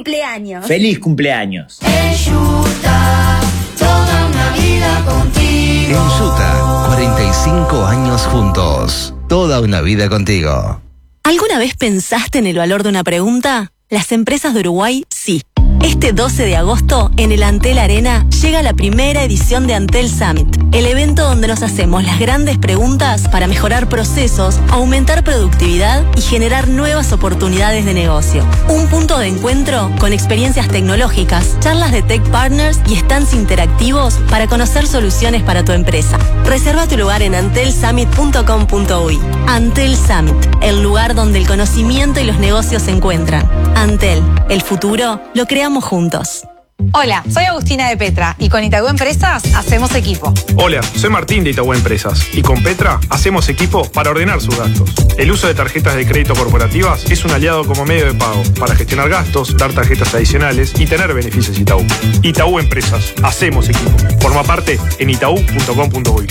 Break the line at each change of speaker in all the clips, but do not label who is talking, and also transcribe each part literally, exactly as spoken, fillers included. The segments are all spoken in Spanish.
cumpleaños!
¡Feliz cumpleaños!
Enjuta, toda una vida contigo.
Enjuta, cuarenta y cinco años juntos. Toda una vida contigo.
¿Alguna vez pensaste en el valor de una pregunta? Las empresas de Uruguay, sí. Este doce de agosto, en el Antel Arena, llega la primera edición de Antel Summit, el evento donde nos hacemos las grandes preguntas para mejorar procesos, aumentar productividad y generar nuevas oportunidades de negocio. Un punto de encuentro con experiencias tecnológicas, charlas de tech partners y stands interactivos para conocer soluciones para tu empresa. Reserva tu lugar en antel summit punto com punto uy. Antel Summit, el lugar donde el conocimiento y los negocios se encuentran. Antel, el futuro lo creamos juntos.
Hola, soy Agustina de Petra y con Itaú Empresas hacemos equipo.
Hola, soy Martín de Itaú Empresas y con Petra hacemos equipo para ordenar sus gastos. El uso de tarjetas de crédito corporativas es un aliado como medio de pago para gestionar gastos, dar tarjetas adicionales y tener beneficios Itaú. Itaú Empresas, hacemos equipo. Forma parte en itaú punto com punto uy.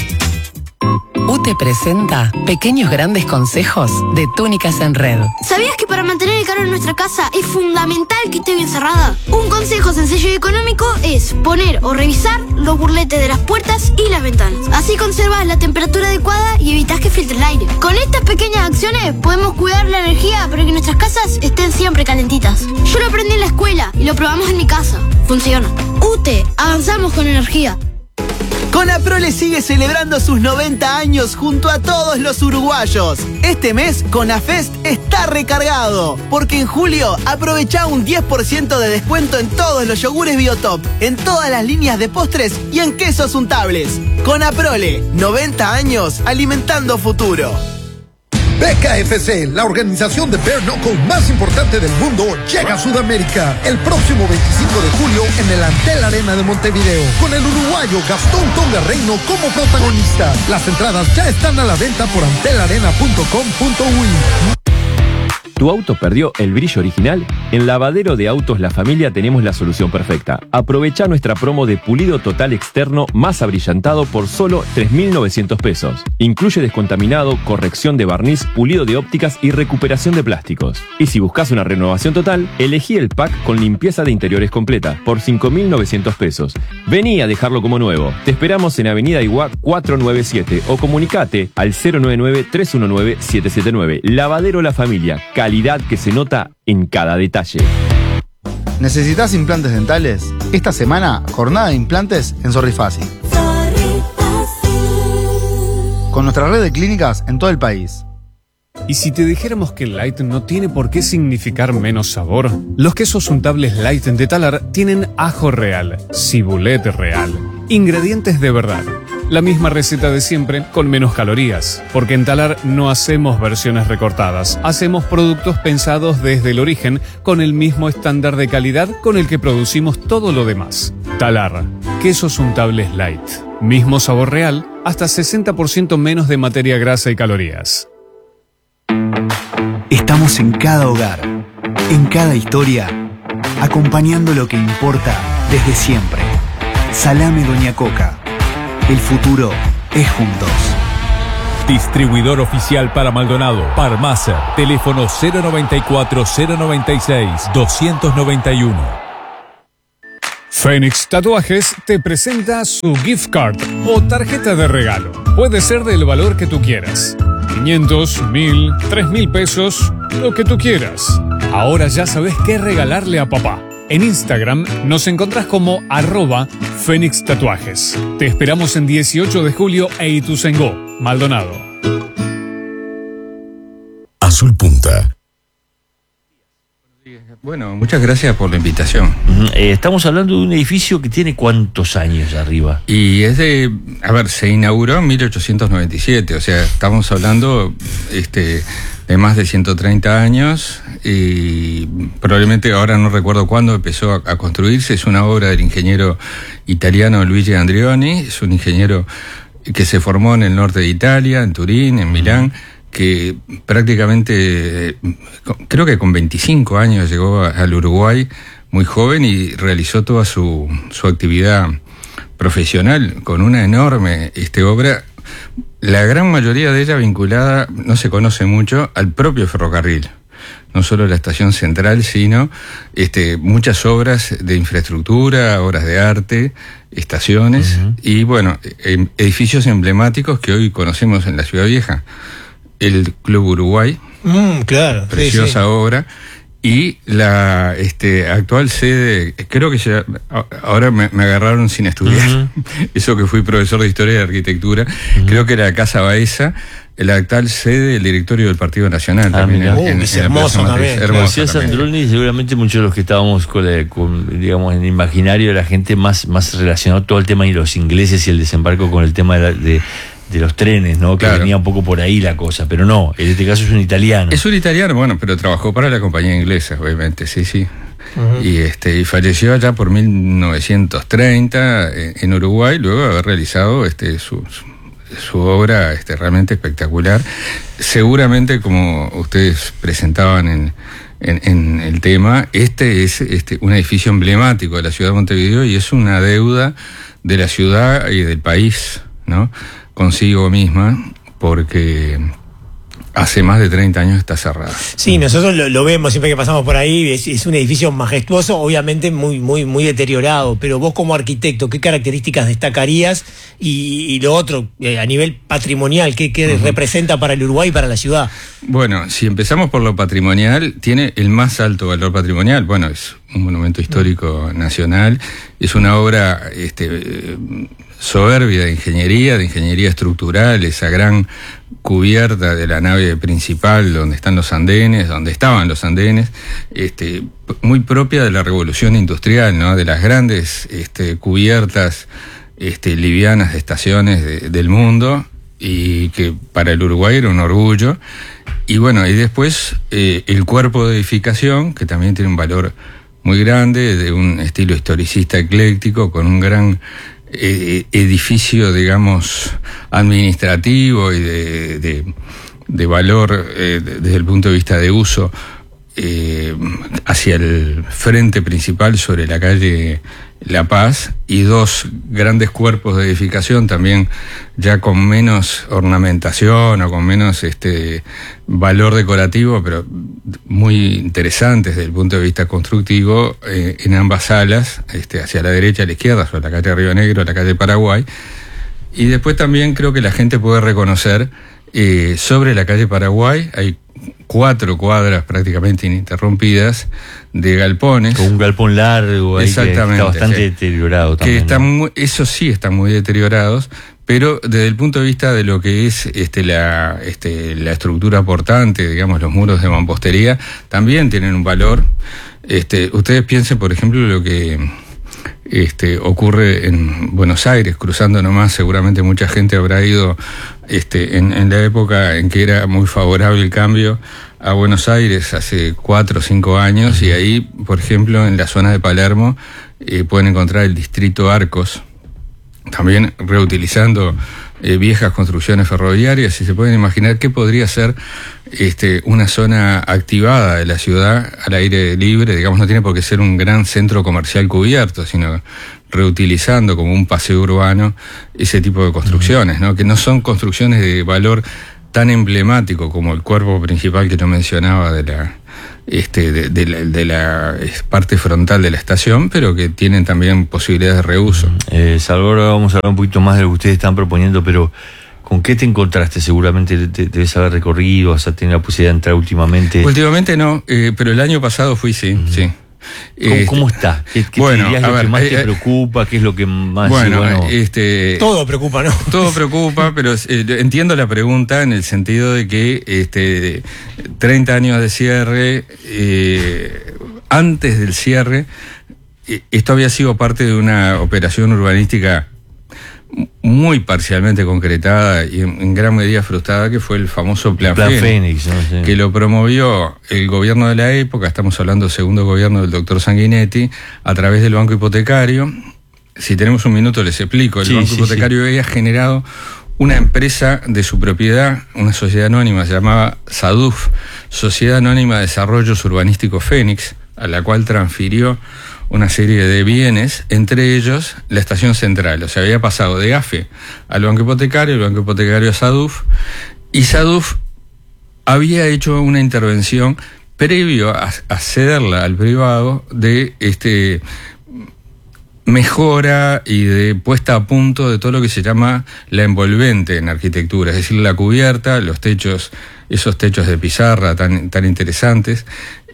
U T E presenta Pequeños Grandes Consejos de Túnicas en Red.
¿Sabías que para mantener el calor en nuestra casa es fundamental que esté bien cerrada? Un consejo sencillo y económico es poner o revisar los burletes de las puertas y las ventanas. Así conservas la temperatura adecuada y evitas que filtre el aire. Con estas pequeñas acciones podemos cuidar la energía para que nuestras casas estén siempre calentitas. Yo lo aprendí en la escuela y lo probamos en mi casa. Funciona. U T E, avanzamos con energía.
Conaprole sigue celebrando sus noventa años junto a todos los uruguayos. Este mes, Conafest está recargado, porque en julio aprovecha un diez por ciento de descuento en todos los yogures Biotop, en todas las líneas de postres y en quesos untables. Conaprole, noventa años alimentando futuro.
B K F C, la organización de Bare Knuckle más importante del mundo, llega a Sudamérica el próximo veinticinco de julio en el Antel Arena de Montevideo, con el uruguayo Gastón Tonga Reino como protagonista. Las entradas ya están a la venta por antel arena punto com punto uy.
¿Tu auto perdió el brillo original? En Lavadero de Autos La Familia tenemos la solución perfecta. Aprovecha nuestra promo de pulido total externo más abrillantado por solo tres mil novecientos pesos. Incluye descontaminado, corrección de barniz, pulido de ópticas y recuperación de plásticos. Y si buscas una renovación total, elegí el pack con limpieza de interiores completa por cinco mil novecientos pesos. Vení a dejarlo como nuevo. Te esperamos en Avenida Iguá cuatrocientos noventa y siete o comunicate al cero nueve nueve, tres uno nueve, siete siete nueve. Lavadero La Familia. Calidad que se nota en cada detalle.
¿Necesitas implantes dentales? Esta semana, jornada de implantes en Sorrifácil. Con nuestra red de clínicas en todo el país.
¿Y si te dijéramos que light no tiene por qué significar menos sabor? Los quesos untables light de Talar tienen ajo real, cibulet real, ingredientes de verdad. La misma receta de siempre, con menos calorías. Porque en Talar no hacemos versiones recortadas. Hacemos productos pensados desde el origen, con el mismo estándar de calidad con el que producimos todo lo demás. Talar, quesos untables light. Mismo sabor real, hasta sesenta por ciento menos de materia grasa y calorías.
Estamos en cada hogar, en cada historia, acompañando lo que importa desde siempre. Salame Doña Coca. El futuro es juntos.
Distribuidor oficial para Maldonado, Parmacer, teléfono cero noventa y cuatro, cero noventa y seis, doscientos noventa y uno.
Fénix Tatuajes te presenta su gift card o tarjeta de regalo. Puede ser del valor que tú quieras. quinientos, mil, tres mil pesos, lo que tú quieras. Ahora ya sabes qué regalarle a papá. En Instagram nos encontrás como arroba Fénix Tatuajes. Te esperamos en dieciocho de julio e Ituzaingó, Maldonado.
Azul Punta.
Bueno, muchas gracias por la invitación.
Uh-huh. eh, estamos hablando de un edificio que tiene ¿cuántos años arriba?
Y es de, a ver, se inauguró en mil ochocientos noventa y siete, o sea, estamos hablando este, de más de ciento treinta años y probablemente ahora no recuerdo cuándo empezó a, a construirse. Es una obra del ingeniero italiano Luigi Andreoni, es un ingeniero que se formó en el norte de Italia, en Turín, en Milán, que prácticamente, creo que con veinticinco años llegó al Uruguay, muy joven, y realizó toda su, su actividad profesional con una enorme este, obra, la gran mayoría de ella vinculada, no se conoce mucho, al propio ferrocarril. no solo la estación central, sino este, muchas obras de infraestructura, obras de arte, estaciones uh-huh. y bueno, edificios emblemáticos que hoy conocemos en la Ciudad Vieja. El Club Uruguay,
mm, claro,
preciosa
sí, sí.
obra. Y la este, actual sede, creo que ya, ahora me, me agarraron sin estudiar, uh-huh. eso que fui profesor de Historia y Arquitectura, uh-huh. creo que era Casa Baeza, la actual sede del directorio del Partido Nacional. Ah, también en,
uh,
en,
es
en
hermoso también.
Decía Sandroni, seguramente muchos de los que estábamos con, la, con, digamos, en el imaginario de la gente más, más relacionado todo el tema de los ingleses y el desembarco con el tema de... La, de de los trenes, ¿no? Que claro. venía un poco por ahí la cosa, pero no, en este caso es un italiano.
Es un italiano, bueno, pero trabajó para la compañía inglesa, obviamente, sí, sí. Uh-huh. Y este y falleció allá por mil novecientos treinta en, en Uruguay, luego de haber realizado este su, su, su obra este realmente espectacular. Seguramente, como ustedes presentaban en, en, en el tema, este es este un edificio emblemático de la ciudad de Montevideo y es una deuda de la ciudad y del país, ¿no? Consigo misma, porque hace más de treinta años está cerrada.
Sí, nosotros lo, lo vemos siempre que pasamos por ahí, es, es un edificio majestuoso, obviamente muy, muy, muy deteriorado, pero vos como arquitecto, ¿qué características destacarías? Y, y lo otro, eh, a nivel patrimonial, ¿qué, qué uh-huh. representa para el Uruguay y para la ciudad?
Bueno, si empezamos por lo patrimonial, tiene el más alto valor patrimonial. Bueno, es un monumento histórico uh-huh. nacional, es una obra este, soberbia de ingeniería, de ingeniería estructural, esa gran cubierta de la nave principal donde están los andenes, donde estaban los andenes, este, muy propia de la revolución industrial, ¿no? De las grandes este, cubiertas este, livianas de estaciones de, del mundo, y que para el Uruguay era un orgullo. Y bueno, y después eh, el cuerpo de edificación, que también tiene un valor muy grande, de un estilo historicista ecléctico, con un gran eh, edificio, digamos, administrativo y de, de, de valor eh, de, desde el punto de vista de uso, eh, hacia el frente principal sobre la calle La Paz, y dos grandes cuerpos de edificación también ya con menos ornamentación o con menos este valor decorativo, pero muy interesantes desde el punto de vista constructivo, eh, en ambas salas, este, hacia la derecha y a la izquierda, sobre la calle Río Negro, la calle Paraguay. Y después también creo que la gente puede reconocer eh, sobre la calle Paraguay hay cuatro cuadras prácticamente ininterrumpidas de galpones.
Con un galpón largo ahí. Exactamente, que está bastante sí. deteriorado también.
Que están
¿no?
muy, esos sí están muy deteriorados, pero desde el punto de vista de lo que es este, la, este, la estructura portante, digamos, los muros de mampostería, también tienen un valor. Este, ustedes piensen, por ejemplo, lo que este, ocurre en Buenos Aires, cruzando nomás, seguramente mucha gente habrá ido este, en, en la época en que era muy favorable el cambio a Buenos Aires, hace cuatro o cinco años, y ahí, por ejemplo, en la zona de Palermo, eh, pueden encontrar el distrito Arcos, también reutilizando eh, viejas construcciones ferroviarias, y se pueden imaginar qué podría ser este, una zona activada de la ciudad al aire libre. Digamos, no tiene por qué ser un gran centro comercial cubierto, sino reutilizando como un paseo urbano ese tipo de construcciones, ¿no? Que no son construcciones de valor tan emblemático como el cuerpo principal que yo mencionaba de la este de, de la, de la parte frontal de la estación, pero que tienen también posibilidades de reuso.
Eh, Salvador, vamos a hablar un poquito más de lo que ustedes están proponiendo, pero ¿con qué te encontraste? Seguramente te, debes haber recorrido, o sea, tener la posibilidad de entrar últimamente.
Últimamente no, eh, pero el año pasado fui, sí, uh-huh. sí.
¿Cómo,
este,
¿Cómo está? ¿Qué, qué
bueno,
te dirías, lo
ver,
que más
eh,
te preocupa? ¿Qué es lo que más...
Bueno,
sí, bueno
este...
Todo preocupa, ¿no?
Todo preocupa, pero eh, entiendo la pregunta en el sentido de que este, treinta años de cierre, eh, antes del cierre, eh, esto había sido parte de una operación urbanística muy parcialmente concretada y en, en gran medida frustrada, que fue el famoso Plan,
Plan
Fénix,
Fénix, ¿no? Sí.
Que lo promovió el gobierno de la época, estamos hablando del segundo gobierno del doctor Sanguinetti, a través del Banco Hipotecario. Si tenemos un minuto les explico. El sí, Banco sí, Hipotecario sí. había generado una empresa de su propiedad, una sociedad anónima, se llamaba SADUF, Sociedad Anónima de Desarrollos Urbanísticos Fénix, a la cual transfirió una serie de bienes, entre ellos la estación central. O sea, había pasado de A F E al Banco Hipotecario, el Banco Hipotecario a SADUF, y SADUF había hecho una intervención previo a, a cederla al privado, de este mejora y de puesta a punto de todo lo que se llama la envolvente en arquitectura, es decir, la cubierta, los techos, esos techos de pizarra tan, tan interesantes.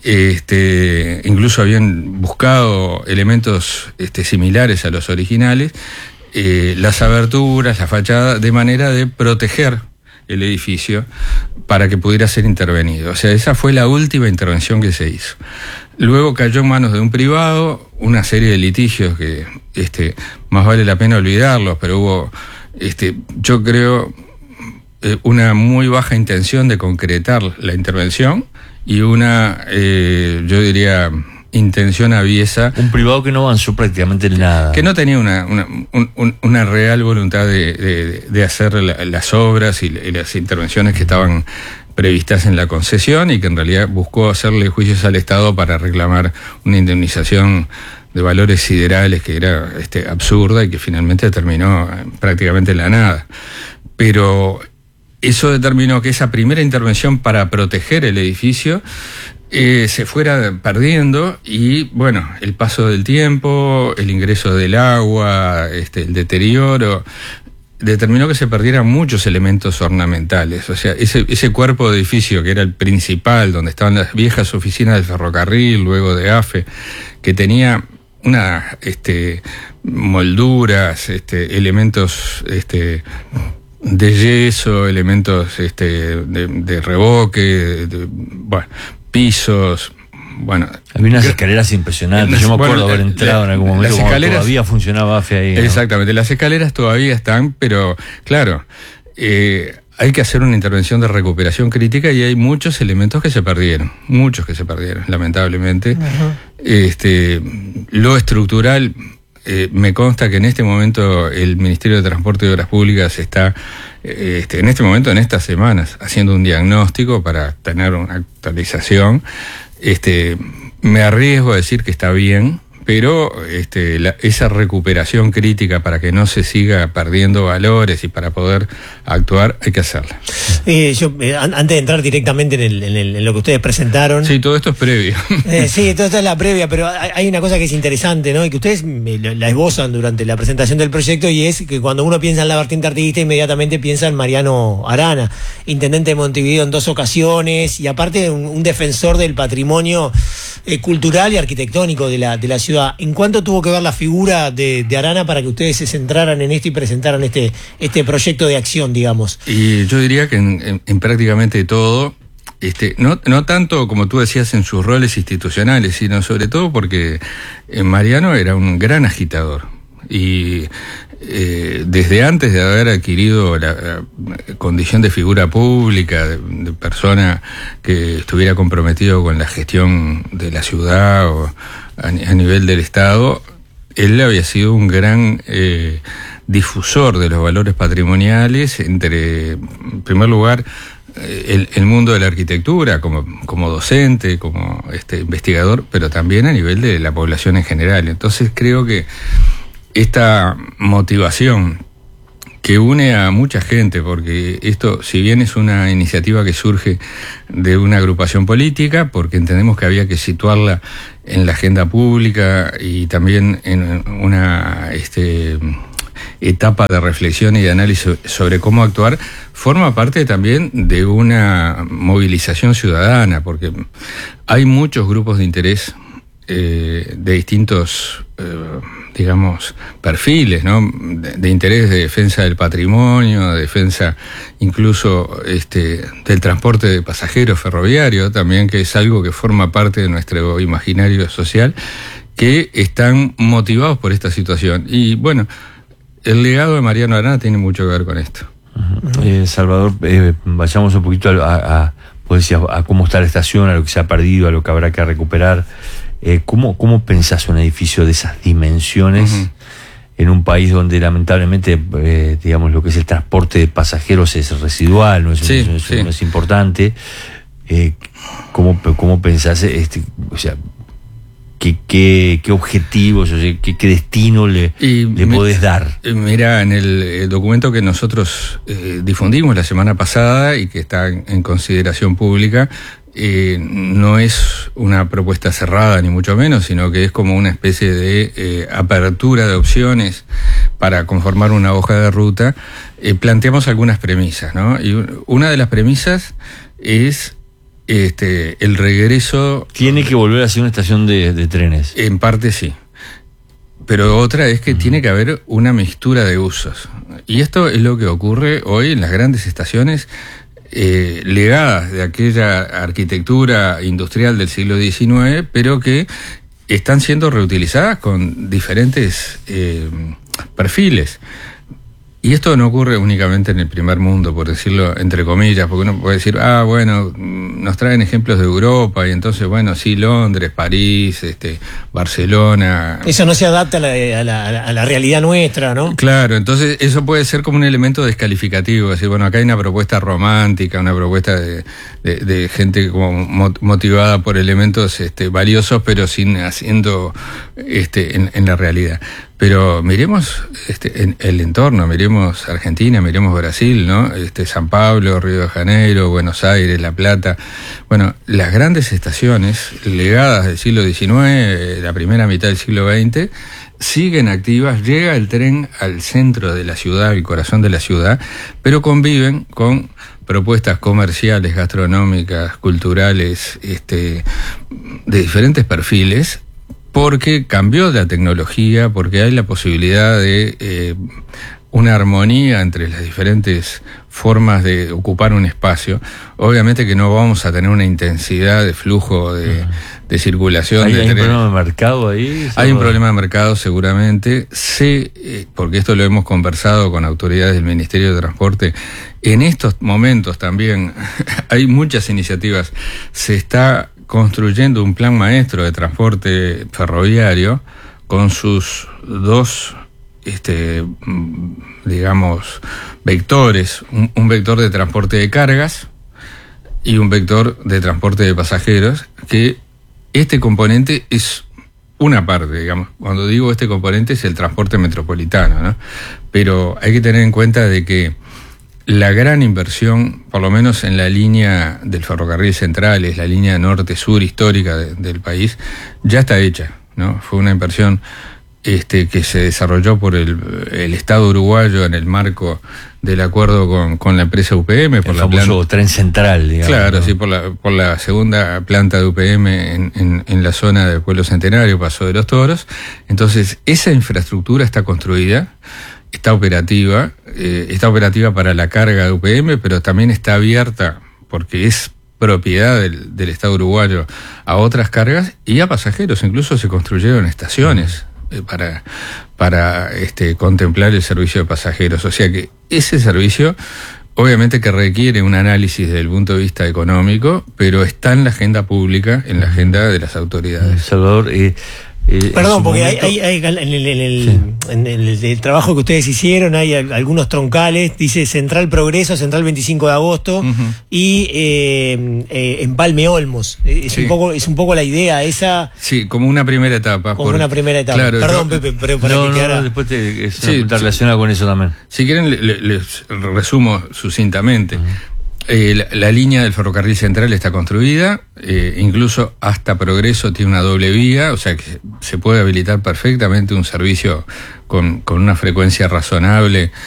Este, incluso habían buscado elementos este, similares a los originales, eh, las aberturas, la fachada, de manera de proteger el edificio para que pudiera ser intervenido. O sea, esa fue la última intervención que se hizo. Luego cayó en manos de un privado una serie de litigios que este, más vale la pena olvidarlos, pero hubo, este, yo creo, eh, una muy baja intención de concretar la intervención y una, eh, yo diría, intención aviesa.
Un privado que no avanzó prácticamente en nada.
Que no tenía una, una, un, una real voluntad de, de, de hacer la, las obras y, y las intervenciones que estaban previstas en la concesión, y que en realidad buscó hacerle juicios al Estado para reclamar una indemnización de valores siderales que era este, absurda y que finalmente terminó prácticamente en la nada. Pero eso determinó que esa primera intervención para proteger el edificio eh, se fuera perdiendo, y bueno, el paso del tiempo, el ingreso del agua, este, el deterioro, determinó que se perdieran muchos elementos ornamentales. O sea, ese, ese cuerpo de edificio que era el principal, donde estaban las viejas oficinas del ferrocarril, luego de AFE, que tenía una este, molduras, este, elementos este, de yeso, elementos este, de, de revoque, de, de, bueno, pisos. Bueno,
había unas escaleras impresionantes. Yo me acuerdo bueno, haber entrado la, en algún momento cuando todavía funcionaba AFE ahí, ¿no?
Exactamente, las escaleras todavía están, pero claro, eh, hay que hacer una intervención de recuperación crítica y hay muchos elementos que se perdieron, muchos que se perdieron, lamentablemente. Uh-huh. Este, lo estructural, eh, me consta que en este momento el Ministerio de Transporte y Obras Públicas está, eh, este, en este momento, en estas semanas, haciendo un diagnóstico para tener una actualización. Este, me arriesgo a decir que está bien, pero este, la, esa recuperación crítica para que no se siga perdiendo valores y para poder actuar, hay que hacerla.
Eh, yo, eh, antes de entrar directamente en, el, en, el, en lo que ustedes presentaron...
Sí, todo esto es previo.
Eh, sí, todo esto es la previa, pero hay una cosa que es interesante, ¿no? Y que ustedes la esbozan durante la presentación del proyecto, y es que cuando uno piensa en la vertiente artista, inmediatamente piensa en Mariano Arana, intendente de Montevideo en dos ocasiones, y aparte un, un defensor del patrimonio eh, cultural y arquitectónico de la, de la ciudad. ¿En cuánto tuvo que ver la figura de, de Arana para que ustedes se centraran en esto y presentaran este, este proyecto de acción, digamos?
Y yo diría que en, en, en prácticamente todo, este, no, no tanto como tú decías en sus roles institucionales, sino sobre todo porque eh, Mariano era un gran agitador. Y eh, desde antes de haber adquirido la, la condición de figura pública, de, de persona que estuviera comprometido con la gestión de la ciudad o a, a nivel del Estado, él había sido un gran eh, difusor de los valores patrimoniales, entre, en primer lugar, el, el mundo de la arquitectura, como, como docente, como este, investigador, pero también a nivel de la población en general. Entonces creo que esta motivación que une a mucha gente, porque esto, si bien es una iniciativa que surge de una agrupación política, porque entendemos que había que situarla en la agenda pública y también en una este, etapa de reflexión y de análisis sobre cómo actuar, forma parte también de una movilización ciudadana, porque hay muchos grupos de interés eh, de distintos eh, digamos, perfiles, ¿no? De, de interés de defensa del patrimonio, de defensa incluso este, del transporte de pasajeros ferroviario, también, que es algo que forma parte de nuestro imaginario social, que están motivados por esta situación. Y bueno, el legado de Mariano Arana tiene mucho que ver con esto.
Uh-huh. eh, Salvador, eh, vayamos un poquito a, a, a, pues, a, a cómo está la estación, a lo que se ha perdido, a lo que habrá que recuperar. Eh, ¿cómo, ¿Cómo pensás un edificio de esas dimensiones uh-huh. en un país donde lamentablemente, eh, digamos, lo que es el transporte de pasajeros es residual, no es, sí, no es, sí. no es importante? Eh, ¿cómo, ¿Cómo pensás, este, o sea, qué, qué, qué objetivos, o sea, qué, qué destino le, y le mi, podés dar?
Mira, en el, el documento que nosotros eh, difundimos la semana pasada y que está en, en consideración pública, eh, no es una propuesta cerrada, ni mucho menos, sino que es como una especie de eh, apertura de opciones para conformar una hoja de ruta. Eh, planteamos algunas premisas, ¿no? Y una de las premisas es este, el regreso...
Tiene que volver a ser una estación de, de trenes.
En parte sí. Pero otra es que uh-huh. tiene que haber una mixtura de usos. Y esto es lo que ocurre hoy en las grandes estaciones eh, legadas de aquella arquitectura industrial del siglo diecinueve, pero que están siendo reutilizadas con diferentes eh, perfiles. Y esto no ocurre únicamente en el primer mundo, por decirlo entre comillas, porque uno puede decir, ah, bueno, nos traen ejemplos de Europa, y entonces, bueno, sí, Londres, París, este, Barcelona.
Eso no se adapta a la, a la, a la realidad nuestra, ¿no?
Claro, entonces eso puede ser como un elemento descalificativo, decir, bueno, acá hay una propuesta romántica, una propuesta de, de, de gente como motivada por elementos este, valiosos, pero sin haciendo este, en, en la realidad. Pero miremos este, en el entorno, miremos Argentina, miremos Brasil, ¿no? Este, San Pablo, Río de Janeiro, Buenos Aires, La Plata. Bueno, las grandes estaciones legadas del siglo diecinueve, la primera mitad del siglo veinte, siguen activas, llega el tren al centro de la ciudad, al corazón de la ciudad, pero conviven con propuestas comerciales, gastronómicas, culturales, este, de diferentes perfiles, porque cambió la tecnología, porque hay la posibilidad de eh, una armonía entre las diferentes formas de ocupar un espacio. Obviamente que no vamos a tener una intensidad de flujo de, de circulación.
¿Hay,
de
hay un problema de mercado ahí?
Hay un problema de mercado seguramente. Sé, eh, porque esto lo hemos conversado con autoridades del Ministerio de Transporte, en estos momentos también hay muchas iniciativas. Se está construyendo un plan maestro de transporte ferroviario con sus dos, este, digamos, vectores, un, un vector de transporte de cargas y un vector de transporte de pasajeros, que este componente es una parte, digamos. Cuando digo este componente es el transporte metropolitano, ¿no? Pero hay que tener en cuenta de que la gran inversión, por lo menos en la línea del ferrocarril central, es la línea norte-sur histórica de, del país, ya está hecha, ¿no? Fue una inversión este, que se desarrolló por el, el Estado uruguayo en el marco del acuerdo con, con la empresa U P M. Por
el
la
famoso
planta,
tren central, digamos.
Claro,
¿no?
sí, por la, por la segunda planta de U P M en, en, en la zona del Pueblo Centenario, Paso de los Toros. Entonces, esa infraestructura está construida, está operativa, eh, está operativa para la carga de U P M, pero también está abierta, porque es propiedad del, del Estado uruguayo, a otras cargas y a pasajeros. Incluso se construyeron estaciones eh, para, para este, contemplar el servicio de pasajeros. O sea que ese servicio, obviamente que requiere un análisis desde el punto de vista económico, pero está en la agenda pública, en la agenda de las autoridades.
Salvador, eh,
Eh, Perdón, porque momento... hay, hay, hay en, el, en, el, sí. en el, el trabajo que ustedes hicieron hay algunos troncales, dice Central Progreso, Central veinticinco de agosto uh-huh. y eh, eh, Empalme Olmos. Es, sí. un poco, es un poco la idea esa.
Sí, como una primera etapa.
Como por... una primera etapa. Claro, Perdón, yo... Pepe, pero para
no,
que quedara...
no, después te, es sí, una relacionada sí. con eso también.
Si quieren, le, le, les resumo sucintamente. Uh-huh. Eh, la, la línea del ferrocarril central está construida, eh, incluso hasta Progreso tiene una doble vía, o sea que se puede habilitar perfectamente un servicio con, con una frecuencia razonable